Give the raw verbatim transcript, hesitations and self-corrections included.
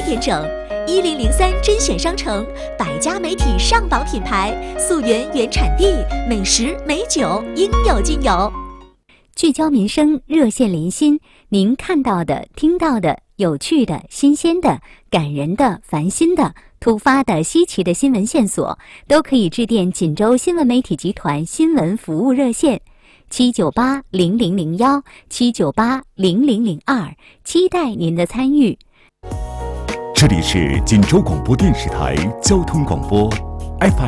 点整。一零零三甄选商城，百家媒体上榜品牌，溯源原产地，美食美酒应有尽有。 聚焦民生，热线连心，您看到的、听到的、有趣的、新鲜的、感人的、烦心的、突发的、稀奇的新闻线索，都可以致电锦州新闻媒体集团新闻服务热线七九八零零零幺七九八零零零二，期待您的参与。 这里是锦州广播电视台交通广播 F